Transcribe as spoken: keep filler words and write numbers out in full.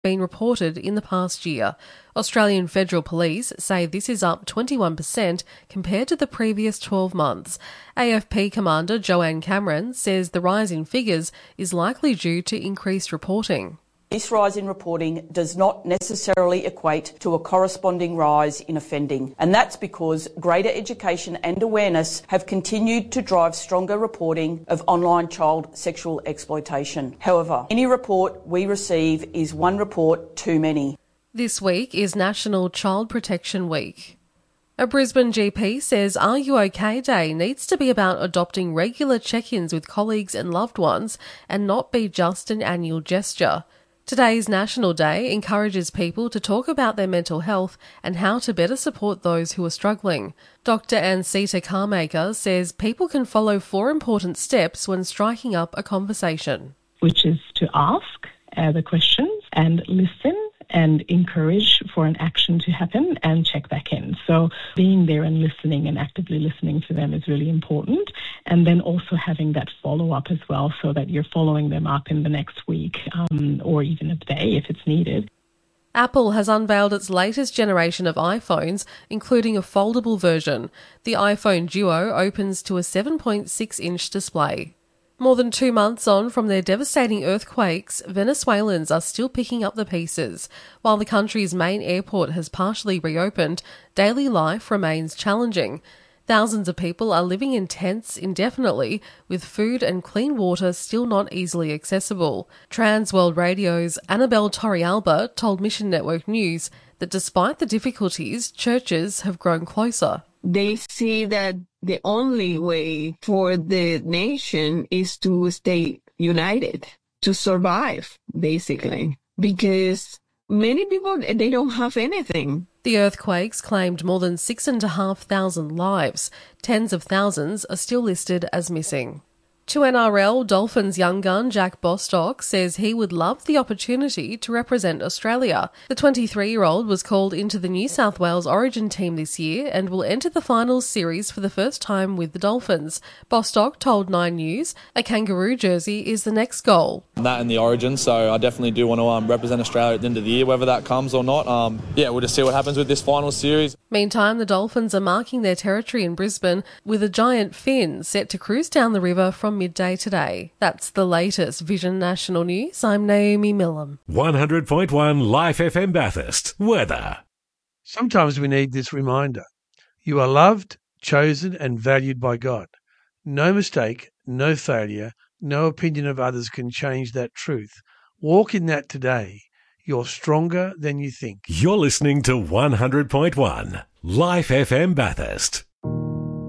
been reported in the past year. Australian Federal Police say this is up twenty-one percent compared to the previous twelve months. A F P Commander Joanne Cameron says the rise in figures is likely due to increased reporting. This rise in reporting does not necessarily equate to a corresponding rise in offending, and that's because greater education and awareness have continued to drive stronger reporting of online child sexual exploitation. However, any report we receive is one report too many. This week is National Child Protection Week. A Brisbane G P says Are You OK Day needs to be about adopting regular check-ins with colleagues and loved ones and not be just an annual gesture. Today's National Day encourages people to talk about their mental health and how to better support those who are struggling. Doctor Ansita Carmaker says people can follow four important steps when striking up a conversation. Which is to ask uh, the questions and listen and encourage for an action to happen and check back in. So being there and listening and actively listening to them is really important. And then also having that follow-up as well so that you're following them up in the next week um, or even a day if it's needed. Apple has unveiled its latest generation of iPhones, including a foldable version. The iPhone Duo opens to a seven point six inch display. More than two months on from their devastating earthquakes, Venezuelans are still picking up the pieces. While the country's main airport has partially reopened, daily life remains challenging. Thousands of people are living in tents indefinitely, with food and clean water still not easily accessible. Trans World Radio's Annabelle Torrealba told Mission Network News that despite the difficulties, churches have grown closer. They see that the only way for the nation is to stay united, to survive, basically, because many people, they don't have anything. The earthquakes claimed more than six and a half thousand lives. Tens of thousands are still listed as missing. To N R L, Dolphins young gun Jack Bostock says he would love the opportunity to represent Australia. The twenty-three-year-old was called into the New South Wales Origin team this year and will enter the finals series for the first time with the Dolphins. Bostock told Nine News a kangaroo jersey is the next goal. That in the Origin, so I definitely do want to um, represent Australia at the end of the year, whether that comes or not. Um, yeah, we'll just see what happens with this final series. Meantime, the Dolphins are marking their territory in Brisbane with a giant fin set to cruise down the river from midday today. That's the latest Vision National News. I'm Naomi Millam. one hundred point one Life F M Bathurst. Weather. Sometimes we need this reminder. You are loved, chosen and valued by God. No mistake, no failure, no opinion of others can change that truth. Walk in that today. You're stronger than you think. You're listening to one hundred point one Life F M Bathurst.